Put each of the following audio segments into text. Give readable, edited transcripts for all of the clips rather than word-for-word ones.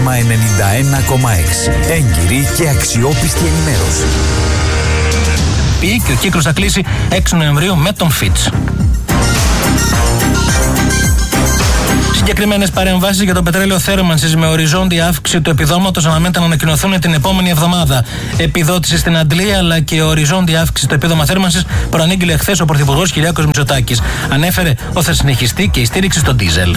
Σίγμα 91,6. Έγκυρη και αξιόπιστη ενημέρωση. Πει και ο κύκλος θα κλείσει 6 Νοεμβρίου με τον Fitch. Συγκεκριμένες παρεμβάσεις για το πετρέλαιο θέρμανσης με οριζόντια αύξηση του επιδόματος αναμένεται να ανακοινωθούν την επόμενη εβδομάδα. Επιδότηση στην Αντλία αλλά και οριζόντια αύξηση του επίδομα θέρμανσης προανήγγειλε χθες ο Πρωθυπουργός Κυριάκος Μητσοτάκης. Ανέφερε ότι θα συνεχιστεί και η στήριξη στο ντίζελ.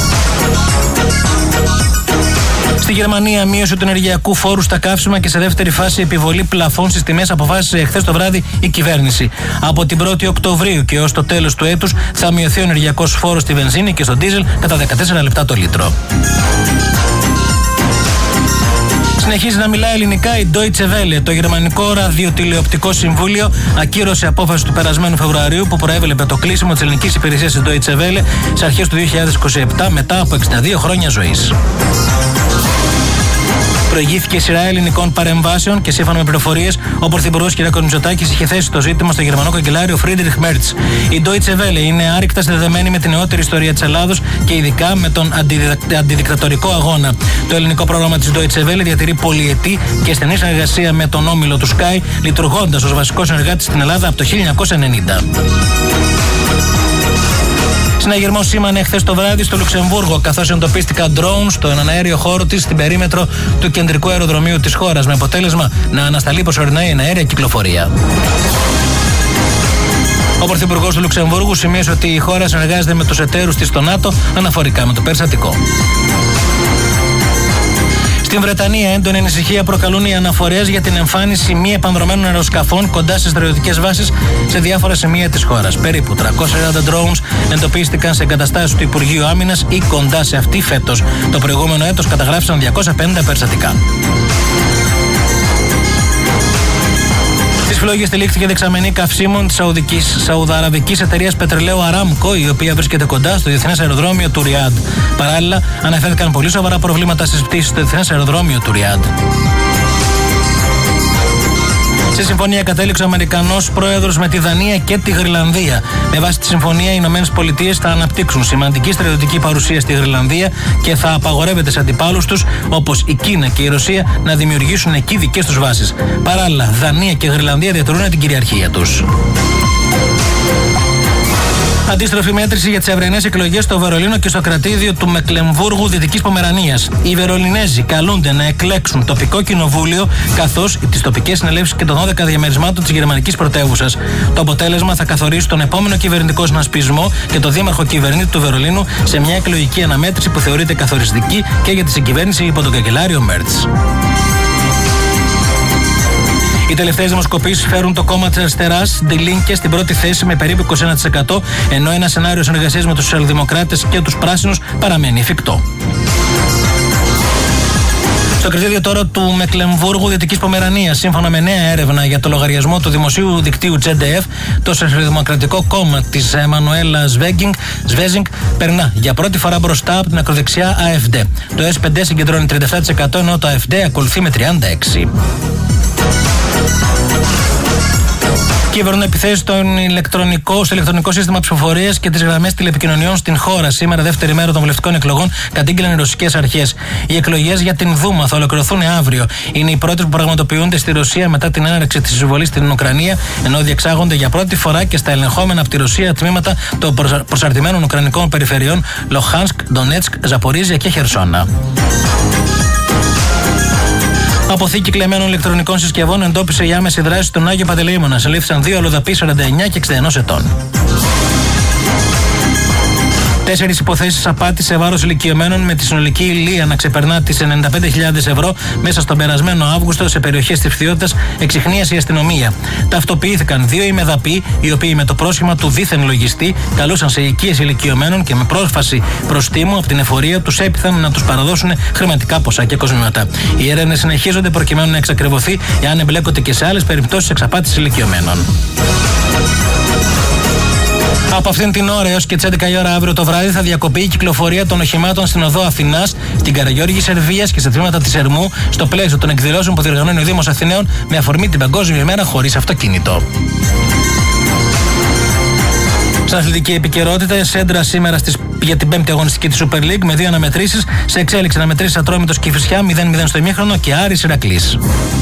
Στη Γερμανία, μείωση του ενεργειακού φόρου στα καύσιμα και σε δεύτερη φάση επιβολή πλαφών στις τιμές αποφάσισε εχθές το βράδυ η κυβέρνηση. Από την 1η Οκτωβρίου και έως το τέλος του έτους θα μειωθεί ο ενεργειακός φόρος στη βενζίνη και στο ντίζελ κατά 14 λεπτά το λίτρο. Συνεχίζει να μιλάει ελληνικά η Deutsche Welle. Το γερμανικό ραδιοτηλεοπτικό συμβούλιο ακύρωσε απόφαση του περασμένου Φεβρουαρίου που προέβλεπε το κλείσιμο της ελληνικής υπηρεσίας της Deutsche Welle στις αρχές του 2027 μετά από 62 χρόνια ζωής. Προηγήθηκε σειρά ελληνικών παρεμβάσεων και σύμφωνα με πληροφορίες, ο Πρωθυπουργός Κυριάκος Μητσοτάκης είχε θέσει το ζήτημα στο γερμανό καγκελάριο Φρίντριχ Μέρτς. Η Deutsche Welle είναι άρρηκτα συνδεδεμένη με την νεότερη ιστορία της Ελλάδος και ειδικά με τον αντιδικτατορικό αγώνα. Το ελληνικό πρόγραμμα της Deutsche Welle διατηρεί πολυετή και στενή συνεργασία με τον όμιλο του Sky, λειτουργώντας ως βασικός συνεργάτης στην Ελλάδα από το 1990. Συναγερμός σήμανε χθες το βράδυ στο Λουξεμβούργο, καθώς εντοπίστηκαν ντρόουν στο εναέριο χώρο της στην περίμετρο του κεντρικού αεροδρομίου της χώρας, με αποτέλεσμα να ανασταλεί προσωρινά η εναέρια κυκλοφορία. Ο Πρωθυπουργός του Λουξεμβούργου σημείωσε ότι η χώρα συνεργάζεται με τους εταίρους της στο ΝΑΤΟ αναφορικά με το περιστατικό. Στην Βρετανία, έντονη ανησυχία προκαλούν οι αναφορές για την εμφάνιση μη επανδρωμένων αεροσκαφών κοντά στις στρατιωτικές βάσεις σε διάφορα σημεία της χώρας. Περίπου 340 drones εντοπίστηκαν σε εγκαταστάσεις του Υπουργείου Άμυνας ή κοντά σε αυτή φέτος. Το προηγούμενο έτος καταγράφησαν 250 περιστατικά. Στις φλόγες τυλίχθηκε δεξαμενή καυσίμων της σαουδαραβικής εταιρείας πετρελαίου Aramco, η οποία βρίσκεται κοντά στο διεθνές αεροδρόμιο του Ριάντ. Παράλληλα, αναφέρθηκαν πολύ σοβαρά προβλήματα στις πτήσεις στο διεθνές αεροδρόμιο του Ριάντ. Σε συμφωνία κατέληξε ο Αμερικανός πρόεδρος με τη Δανία και τη Γροιλανδία. Με βάση τη συμφωνία, οι ΗΠΑ θα αναπτύξουν σημαντική στρατιωτική παρουσία στη Γροιλανδία και θα απαγορεύεται σε αντιπάλους τους, όπως η Κίνα και η Ρωσία, να δημιουργήσουν εκεί δικές τους βάσεις. Παράλληλα, Δανία και Γροιλανδία διατηρούν την κυριαρχία τους. Αντίστροφη μέτρηση για τις αυριανές εκλογές στο Βερολίνο και στο κρατήδιο του Μεκλεμβούργου Δυτικής Πομερανίας. Οι Βερολινέζοι καλούνται να εκλέξουν τοπικό κοινοβούλιο, καθώς τις τοπικές συνελεύσεις και των 12 διαμερισμάτων της γερμανικής πρωτεύουσας. Το αποτέλεσμα θα καθορίσει τον επόμενο κυβερνητικό συνασπισμό και το δήμαρχο κυβερνήτη του Βερολίνου σε μια εκλογική αναμέτρηση που θεωρείται καθοριστική και για τη συγκυβέρνηση υπό τον καγκελάριο Μέρτς. Οι τελευταίες δημοσκοπήσεις φέρουν το κόμμα της αριστεράς, Die Linke, στην πρώτη θέση με περίπου 21%, ενώ ένα σενάριο συνεργασίας με τους σοσιαλδημοκράτες και τους πράσινους παραμένει εφικτό. Στο κριτήριο τώρα του Μεκλεμβούργου Δυτικής Πομερανίας, σύμφωνα με νέα έρευνα για το λογαριασμό του δημοσίου δικτύου ZDF, το Σοσιαλδημοκρατικό κόμμα της Εμμανουέλα Σβέζινγκ περνά για πρώτη φορά μπροστά από την ακροδεξιά AfD. Το S5 συγκεντρώνει 37%, ενώ το AfD ακολουθεί με 36%. Κυβερνούν επιθέσεις στο ηλεκτρονικό σύστημα ψηφοφορίας και τις γραμμές τηλεπικοινωνιών στην χώρα. Σήμερα, δεύτερη μέρα των βουλευτικών εκλογών, κατήγγειλαν οι ρωσικές αρχές. Οι εκλογές για την Δούμα θα ολοκληρωθούν αύριο. Είναι οι πρώτες που πραγματοποιούνται στη Ρωσία μετά την έναρξη της εισβολής στην Ουκρανία, ενώ διεξάγονται για πρώτη φορά και στα ελεγχόμενα από τη Ρωσία τμήματα των προσαρτημένων Ουκρανικών περιφερειών Λοχάνσκ, Ντονέτσκ, Ζαπορίζια και Χερσόνα. Αποθήκη κλεμμένων ηλεκτρονικών συσκευών εντόπισε η άμεση δράση στον Άγιο Παντελεήμονα. Συλλήφθησαν 2 αλλοδαποί 49 και 61 ετών. 4 υποθέσεις απάτης σε βάρος ηλικιωμένων, με τη συνολική ηλία να ξεπερνά τις 95.000 ευρώ μέσα στον περασμένο Αύγουστο σε περιοχές της Φθιώτας, εξιχνίασε η αστυνομία. Ταυτοποιήθηκαν 2 ημεδαποί, οι οποίοι με το πρόσχημα του δίθεν λογιστή καλούσαν σε οικίες ηλικιωμένων και με πρόσφαση προστίμου από την εφορία τους έπειθαν να τους παραδώσουν χρηματικά ποσά και κοσμήματα. Οι έρευνες συνεχίζονται προκειμένου να εξακριβωθεί εάν εμπλέκονται και σε άλλες περιπτώσεις εξαπάτησης ηλικιωμένων. Από αυτήν την ώρα έως και τις 11 η ώρα αύριο το βράδυ θα διακοπεί η κυκλοφορία των οχημάτων στην οδό Αθηνάς, στην Καραγιώργη Σερβίας και σε τμήματα της Ερμού, στο πλαίσιο των εκδηλώσεων που διοργανώνει ο Δήμος Αθηναίων με αφορμή την Παγκόσμια ημέρα χωρίς αυτοκίνητο. Στην αθλητική επικαιρότητα, Σέντρα σήμερα για την 5η αγωνιστική της Super League με 2 αναμετρήσεις. Σε εξέλιξη αναμετρήσεις Ατρόμητος Κηφισιά 0-0 στο ημίχρονο και Άρης Ηρακλής.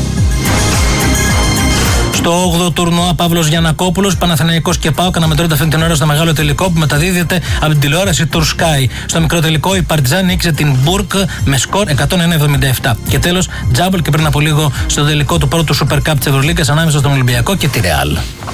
Στο 8ο τουρνουά Παύλος Γιαννακόπουλος, Παναθηναϊκός και ΠΑΟΚ αναμετρώνται αυτή την ώρα στο μεγάλο τελικό που μεταδίδεται από την τηλεόραση του Sky. Στο μικρό τελικό η Παρτιζάν νίκησε την Μπουρκ με σκορ 101-77. Και τέλος, τζάμπολ και πριν από λίγο στο τελικό του πρώτου Super Cup της Ευρωλίγκας ανάμεσα στον Ολυμπιακό και τη Ρεάλ.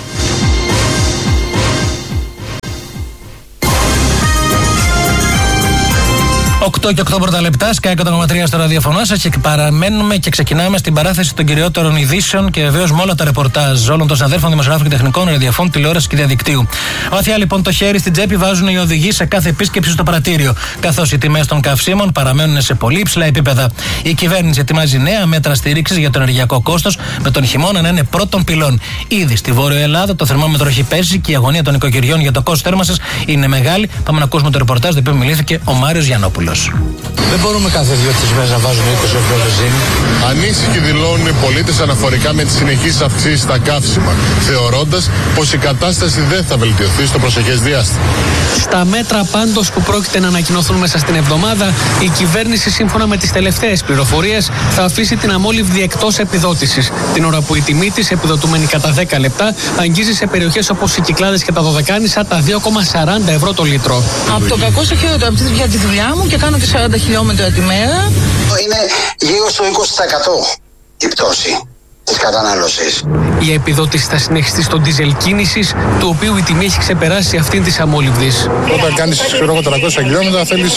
8 και 8 πρώτα λεπτά, Sky 100,3 στο ραδιοφωνό σας και παραμένουμε και ξεκινάμε στην παράθεση των κυριότερων ειδήσεων και βεβαίως με όλα τα ρεπορτάζ όλων των συναδέλφων δημοσιογράφων και τεχνικών, ραδιοφώνου, τηλεόραση και διαδικτύου. Βαθιά λοιπόν το χέρι στην τσέπη βάζουν οι οδηγοί σε κάθε επίσκεψη στο πρατήριο, καθώς οι τιμές των καυσίμων παραμένουν σε πολύ υψηλά επίπεδα. Η κυβέρνηση ετοιμάζει νέα μέτρα στήριξης για το ενεργειακό κόστος, με τον χειμώνα να είναι πρώτον πυλών. Ήδη στη Βόρεια Ελλάδα το θερμόμετρο έχει πέσει και η αγωνία των οικοκυριών για το κόστος θέρμανσης είναι μεγάλη. Πάμε να ακούσουμε το ρεπορτάζ το οποίο μιλήθηκε ο Μάριος Γιαννόπουλος. Δεν μπορούμε κάθε 2-3 μέρες να βάζουμε 20 ευρώ βενζίνη. Ανήσυχοι δηλώνουν οι πολίτες αναφορικά με τις συνεχείς αυξήσεις στα καύσιμα, θεωρώντας πως η κατάσταση δεν θα βελτιωθεί στο προσεχές διάστημα. Στα μέτρα πάντως που πρόκειται να ανακοινωθούν μέσα στην εβδομάδα, η κυβέρνηση σύμφωνα με τις τελευταίες πληροφορίες θα αφήσει την αμόλυβδη εκτός επιδότησης, την ώρα που η τιμή της επιδοτούμενη κατά 10 λεπτά αγγίζει σε περιοχές όπως οι Κυκλάδες και τα Δωδεκάνησα τα 2,40 ευρώ το λίτρο. Από το κακό στο χειρότερο, για τη δουλειά μου και κάνω και 40 χιλιόμετρα τη μέρα. Είναι γύρω στο 20% η πτώση της κατανάλωσης. Η επιδότηση θα συνεχιστεί στον ντίζελ κίνησης, του οποίου η τιμή έχει ξεπεράσει αυτήν της αμόλυβδης. Όταν κάνεις 300 χιλιόμετρα θέλεις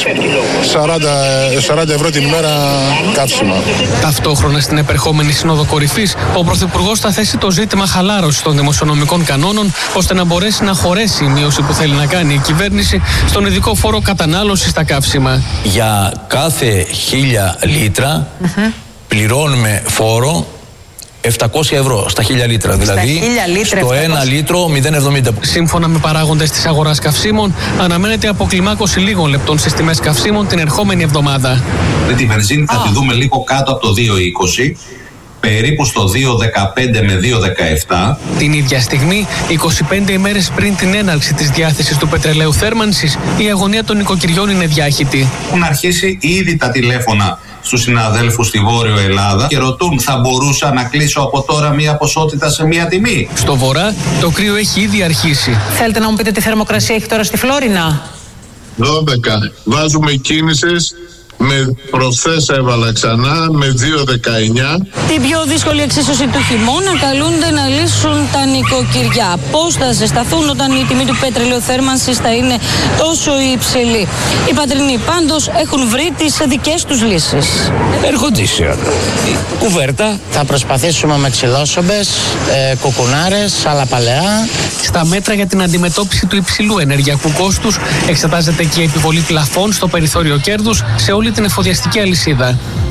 40 ευρώ την ημέρα καύσιμα. Ταυτόχρονα στην επερχόμενη Σύνοδο Κορυφής, ο Πρωθυπουργός θα θέσει το ζήτημα χαλάρωσης των δημοσιονομικών κανόνων, ώστε να μπορέσει να χωρέσει η μείωση που θέλει να κάνει η κυβέρνηση στον ειδικό φόρο κατανάλωσης στα καύσιμα. Για κάθε 1000 λίτρα πληρώνουμε φόρο 700 ευρώ στα 1000 λίτρα. Δηλαδή στο 1 λίτρο 0,70. Σύμφωνα με παράγοντες της αγοράς καυσίμων, αναμένεται αποκλιμάκωση λίγων λεπτών στις τιμές καυσίμων την ερχόμενη εβδομάδα. Με τη βενζίνη θα τη δούμε λίγο κάτω από το 2,20. Περίπου στο 2,15 με 2,17. Την ίδια στιγμή, 25 ημέρες πριν την έναρξη της διάθεσης του πετρελαίου θέρμανσης, η αγωνία των νοικοκυριών είναι διάχυτη. Έχουν αρχίσει ήδη τα τηλέφωνα στους συναδέλφους στη Βόρειο Ελλάδα και ρωτούν, θα μπορούσα να κλείσω από τώρα μία ποσότητα σε μία τιμή. Στο βορρά, το κρύο έχει ήδη αρχίσει. Θέλετε να μου πείτε τι θερμοκρασία έχει τώρα στη Φλόρινα? 12. Βάζουμε κίνησης. Με προχθές έβαλα ξανά με 2,19. Την πιο δύσκολη εξίσωση του χειμώνα καλούνται να λύσουν τα νοικοκυριά. Πώς θα ζεσταθούν όταν η τιμή του πετρελαίου θέρμανσης θα είναι τόσο υψηλή? Οι πατρινοί πάντως έχουν βρει τις δικές τους λύσεις. Air condition, κουβέρτα. Θα προσπαθήσουμε με ξυλόσομπες, κουκουνάρες, άλλα παλαιά. Στα μέτρα για την αντιμετώπιση του υψηλού ενεργειακού κόστους εξετάζεται και η επιβολή πλαφών στο περιθώριο κέρδους σε όλη την εφοδιαστική αλυσίδα.